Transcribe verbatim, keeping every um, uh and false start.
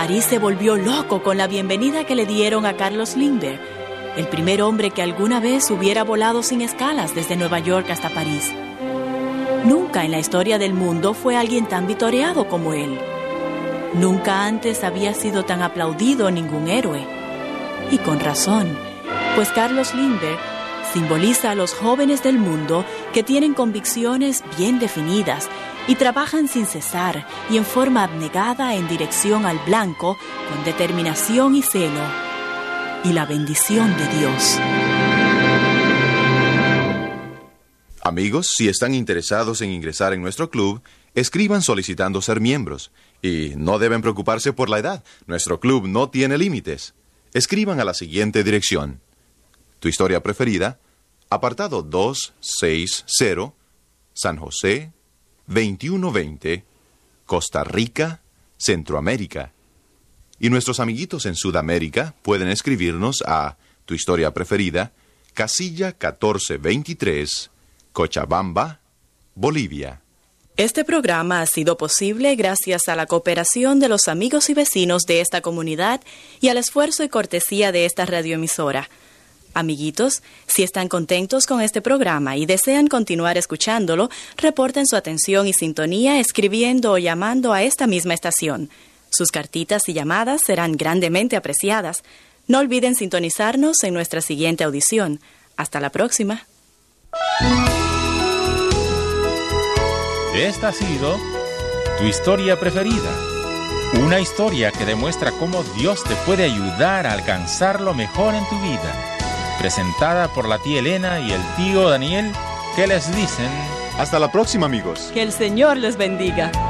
París se volvió loco con la bienvenida que le dieron a Carlos Lindbergh, el primer hombre que alguna vez hubiera volado sin escalas desde Nueva York hasta París. Nunca en la historia del mundo fue alguien tan vitoreado como él. Nunca antes había sido tan aplaudido ningún héroe. Y con razón, pues Carlos Lindbergh simboliza a los jóvenes del mundo que tienen convicciones bien definidas y trabajan sin cesar y en forma abnegada en dirección al blanco con determinación y celo y la bendición de Dios. Amigos, si están interesados en ingresar en nuestro club, escriban solicitando ser miembros. Y no deben preocuparse por la edad. Nuestro club no tiene límites. Escriban a la siguiente dirección. Tu historia preferida, apartado doscientos sesenta, San José, veintiuno veinte, Costa Rica, Centroamérica. Y nuestros amiguitos en Sudamérica pueden escribirnos a Tu historia preferida, casilla catorce veintitrés, Cochabamba, Bolivia. Este programa ha sido posible gracias a la cooperación de los amigos y vecinos de esta comunidad y al esfuerzo y cortesía de esta radioemisora. Amiguitos, si están contentos con este programa y desean continuar escuchándolo, reporten su atención y sintonía escribiendo o llamando a esta misma estación. Sus cartitas y llamadas serán grandemente apreciadas. No olviden sintonizarnos en nuestra siguiente audición. Hasta la próxima. Esta ha sido Tu historia preferida. Una historia que demuestra cómo Dios te puede ayudar a alcanzar lo mejor en tu vida. Presentada por la tía Elena y el tío Daniel, que les dicen... Hasta la próxima, amigos. Que el Señor les bendiga.